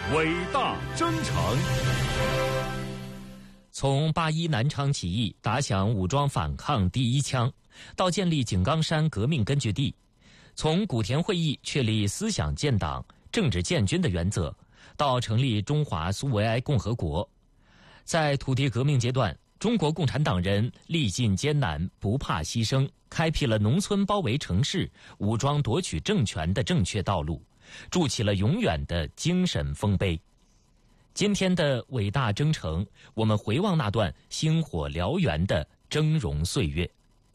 伟大征程。 从8·1南昌起义打响武装反抗第一枪，到建立井冈山革命根据地，从古田会议确立思想建党、政治建军的原则，到成立中华苏维埃共和国，在土地革命阶段，中国共产党人历尽艰难，不怕牺牲，开辟了农村包围城市、武装夺取政权的正确道路，筑起了永远的精神丰碑。今天的伟大征程，我们回望那段星火燎原的峥嵘岁月。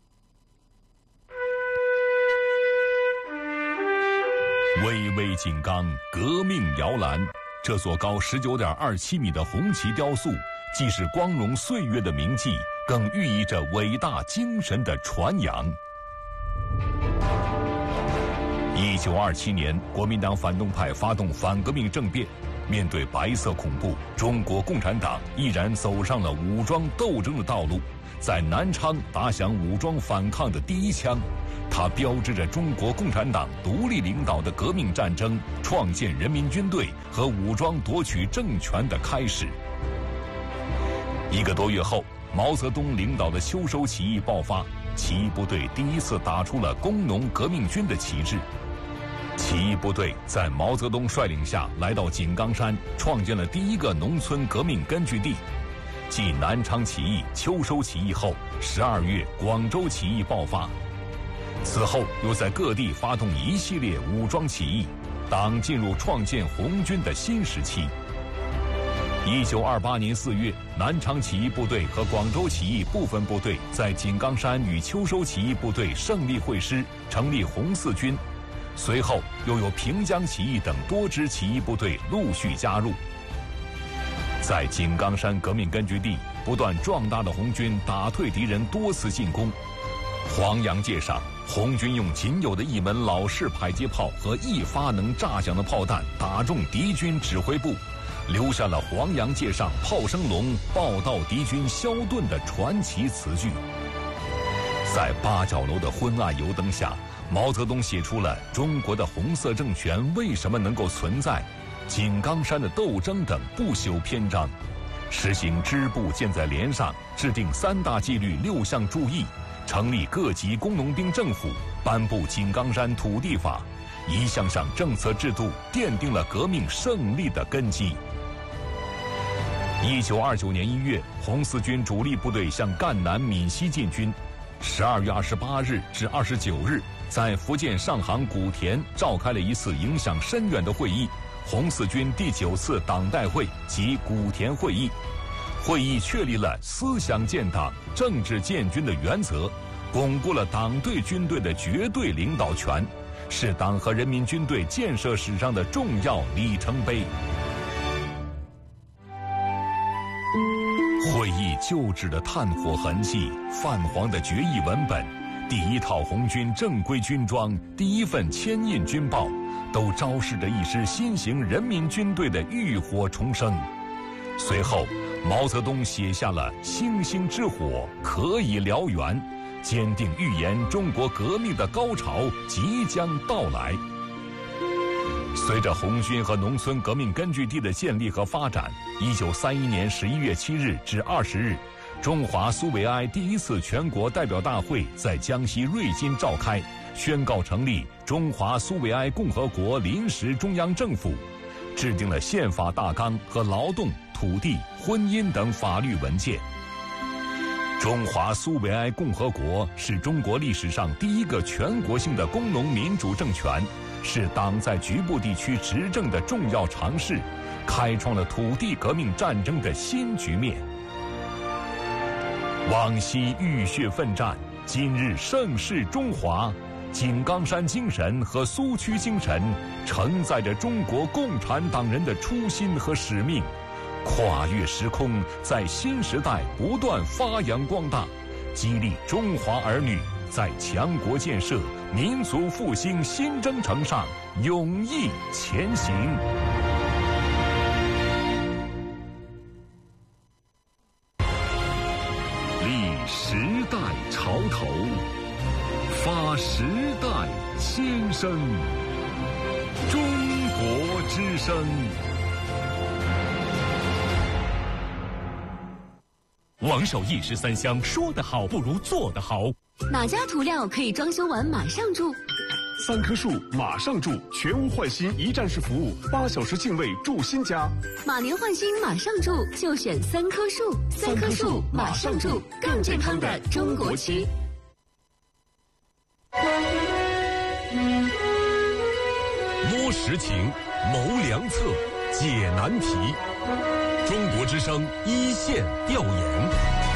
巍巍井冈，革命摇篮，这座高19.27米的红旗雕塑，既是光荣岁月的铭记，更寓意着伟大精神的传扬。1927年，国民党反动派发动反革命政变，面对白色恐怖，中国共产党毅然走上了武装斗争的道路，在南昌打响武装反抗的第一枪。它标志着中国共产党独立领导的革命战争创建人民军队和武装夺取政权的开始。1个多月后，毛泽东领导的秋收起义爆发，起义部队第一次打出了工农革命军的旗帜。起义部队在毛泽东率领下来到井冈山，创建了第一个农村革命根据地。继南昌起义、秋收起义后，12月广州起义爆发。此后又在各地发动一系列武装起义，党进入创建红军的新时期。1928年4月，南昌起义部队和广州起义部分部队在井冈山与秋收起义部队胜利会师，成立红四军。随后又有平江起义等多支起义部队陆续加入。在井冈山革命根据地，不断壮大的红军打退敌人多次进攻。黄杨界上，红军用仅有的一门老式迫击炮和一发能炸响的炮弹打中敌军指挥部，留下了黄杨界上炮声隆，报到敌军消遁的传奇词句。在八角楼的昏暗油灯下，毛泽东写出了中国的红色政权为什么能够存在、井冈山的斗争等不朽篇章，实行支部建在连上，制定3大纪律6项注意，成立各级工农兵政府，颁布井冈山土地法，一项项政策制度奠定了革命胜利的根基。1929年1月，红四军主力部队向赣南、闽西进军。12月28日至29日，在福建上杭古田召开了一次影响深远的会议——红四军第9次党代会及古田会议。会议确立了思想建党、政治建军的原则，巩固了党对军队的绝对领导权，是党和人民军队建设史上的重要里程碑。会议旧址的炭火痕迹、泛黄的决议文本、第一套红军正规军装、第一份签印军报，都昭示着一支新型人民军队的浴火重生。随后，毛泽东写下了“星星之火可以燎原”，坚定预言中国革命的高潮即将到来。随着红军和农村革命根据地的建立和发展，1931年11月7日至20日，中华苏维埃第一次全国代表大会在江西瑞金召开，宣告成立中华苏维埃共和国临时中央政府，制定了宪法大纲和劳动、土地、婚姻等法律文件。中华苏维埃共和国是中国历史上第一个全国性的工农民主政权，是党在局部地区执政的重要尝试，开创了土地革命战争的新局面。往昔浴血奋战，今日盛世中华。井冈山精神和苏区精神承载着中国共产党人的初心和使命，跨越时空，在新时代不断发扬光大，激励中华儿女在强国建设、民族复兴新征程上勇毅前行。立时代潮头，发时代先声。中国之声王守义13香，说得好不如做得好。 哪家涂料可以装修完马上住 ？3棵树马上住，全屋换新一站式服务，8小时净位住新家。 马年换新马上住，就选3棵树。3棵树马上住，更健康的中国区。 摸实情，谋良策，解难题。中国之声一线调研。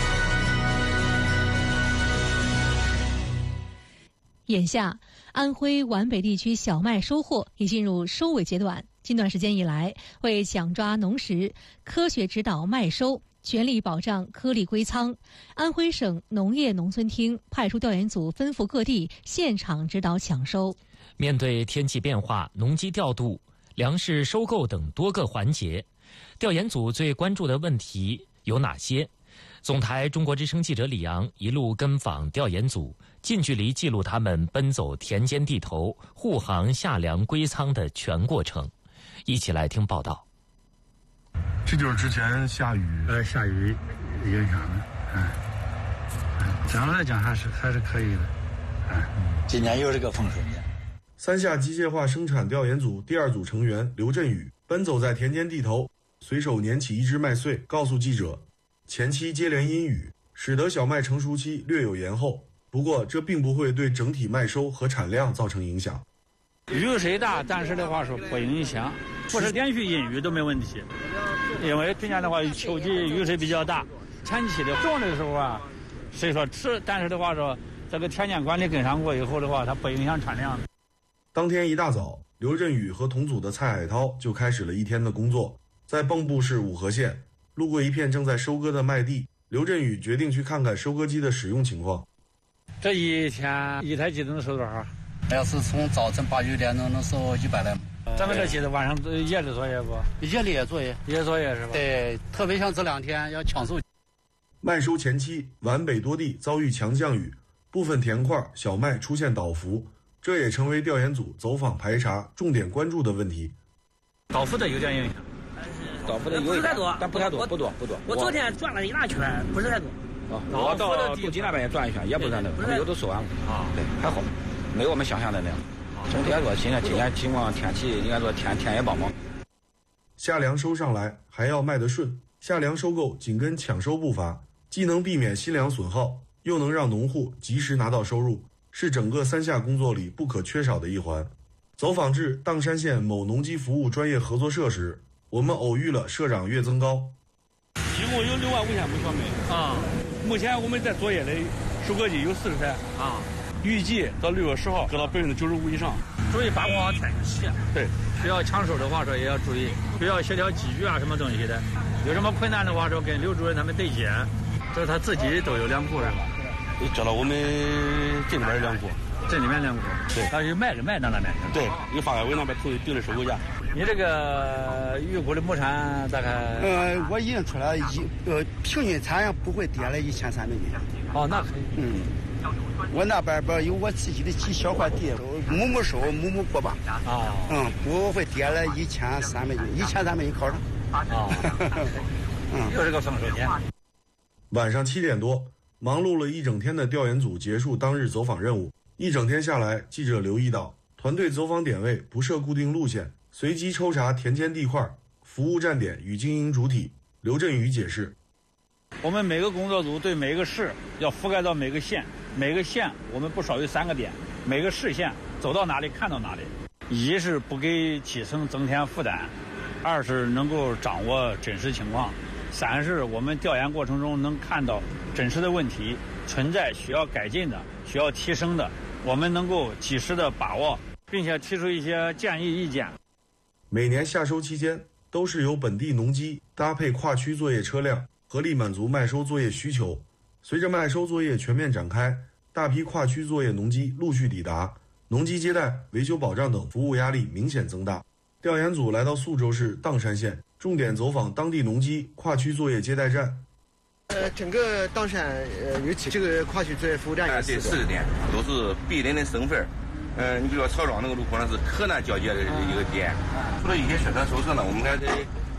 眼下，安徽皖北地区小麦收获已进入收尾阶段。近段时间以来，为抢抓农时，科学指导麦收，全力保障颗粒归仓，安徽省农业农村厅派出调研组奔赴各地，现场指导抢收。 面对天气变化、农机调度、粮食收购等多个环节，调研组最关注的问题有哪些？总台中国之声记者李阳一路跟访调研组，近距离记录他们奔走田间地头、护航下粮归仓的全过程。一起来听报道。 这就是之前下雨影响的，整个来讲还是可以的， 今年又是个丰收年。 三下机械化生产调研组第2组成员刘振宇奔走在田间地头，随手拈起一只麦穗，告诉记者，前期接连阴雨，使得小麦成熟期略有延后，不过这并不会对整体麦收和产量造成影响。 雨水大，但是的话说不影响，不是连续阴雨都没问题。因为今年的话秋季雨水比较大，前期的种的时候啊，虽说迟，但是的话说这个田间管理跟上过以后的话，它不影响产量。 当天一大早，刘振宇和同组的蔡海涛就开始了一天的工作。在蚌埠市五河县，路过一片正在收割的麦地，刘振宇决定去看看收割机的使用情况。 这一天一台机能收多少？ 要是从早晨8、9点钟能收100来。 咱们这机子晚上夜里作业不？ 夜里也作业， 夜作业是吧？ 对，特别像这2天要抢收。 麦收前期，皖北多地遭遇强降雨，部分田块小麦出现倒伏，这也成为调研组走访排查重点关注的问题。 倒伏的有点影响， 倒伏的有一点多，但不太多，不多。我昨天转了一大圈，不是太多。 我到杜集那边也转一圈，也不是太多，有都收完了啊。对，还好，没有我们想象的那样。整体来说，今年情况天气应该说天也帮忙。 下粮收上来还要卖得顺，下粮收购紧跟抢收步伐，既能避免新粮损耗，又能让农户及时拿到收入，是整个三下工作里不可缺少的一环。走访至砀山县某农机服务专业合作社时，我们偶遇了社长岳增高。 一共有65000亩小麦啊，目前我们在作业的收割机有40台啊，预计到6月10号搁到95%以上。注意把握天气，对，需要抢收的话说也要注意，需要协调机具啊什么东西的，有什么困难的话说跟刘主任他们对接，这是他自己都有粮库是吧？ 你知道我们这里边粮库。 这里面粮库，对，他是卖到那边去。 对，有发改委那边丢的收购价。 你这个预估的亩产大概？ 我已经出来平均产量不会跌了1300斤。 哦，那可以。 我那边有我自己的几小块地，亩收，亩过把。 啊。 不会跌了1300斤，1300斤考上。 啊。又是个丰收年。 晚上7点多，忙碌了一整天的调研组结束当日走访任务。一整天下来，记者留意到，团队走访点位不设固定路线，随机抽查田间地块、服务站点与经营主体。刘振宇解释， 我们每个工作组对每个市要覆盖到每个县，每个县我们不少于3个点，每个市县走到哪里看到哪里。一是不给基层增添负担，2是能够掌握真实情况，3是我们调研过程中能看到真实的问题存在需要改进的、需要提升的，我们能够及时的把握，并且提出一些建议意见。 每年夏收期间，都是由本地农机搭配跨区作业车辆，合力满足麦收作业需求。随着麦收作业全面展开，大批跨区作业农机陆续抵达，农机接待、维修保障等服务压力明显增大。调研组来到宿州市砀山县，重点走访当地农机跨区作业接待站。 整个砀山有这个跨区作业服务站有 4个点，都是必人的身份。你比如说曹庄那个路口，那是河南交界的一个点。除了一些宣传手册呢，我们还得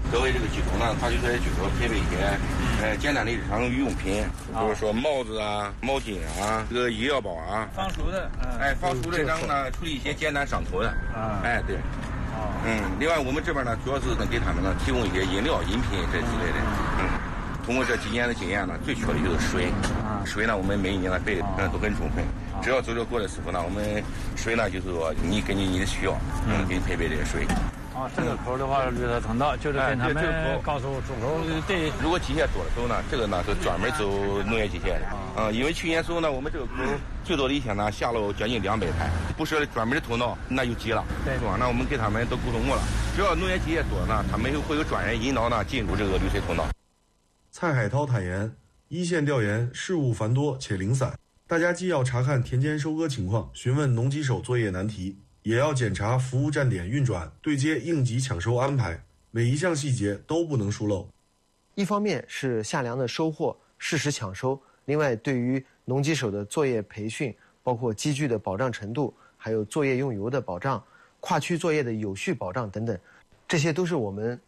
作为这个机构呢，跨区作业机构配备一些简单的日常用品，比如说帽子啊、毛巾啊、这个医药包啊， 防暑的， 防暑的，然后呢处理一些简单伤口的，对。另外我们这边呢，主要是给他们呢提供一些饮料、饮品这之类的。通过这几年的经验呢，最缺的就是水。水呢，我们每一年呢备的都很充分。只要走这过来师傅呢，我们水呢就是说你根据你的需要，给你配备这些水。 这个口的话，绿色通道就是跟他们告诉出口对。 如果机械多的时候呢，这个呢是专门走农业机械的。因为去年时候呢，我们这个口最多的一天呢下了将近200台，不设专门的通道那就急了。对，那我们给他们都沟通过了，只要农业机械多呢，他们会有专人引导呢进入这个绿水通道。 蔡海涛坦言，一线调研事务繁多且零散，大家既要查看田间收割情况，询问农机手作业难题，也要检查服务站点运转、对接应急抢收安排，每一项细节都不能疏漏。 一方面是夏粮的收获适时抢收，另外对于农机手的作业培训，包括机具的保障程度，还有作业用油的保障、跨区作业的有序保障等等，这些都是我们